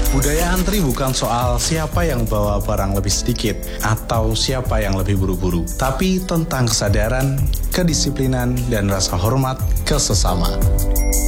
Budaya antri bukan soal siapa yang bawa barang lebih sedikit atau siapa yang lebih buru-buru, tapi tentang kesadaran, kedisiplinan, dan rasa hormat ke sesama.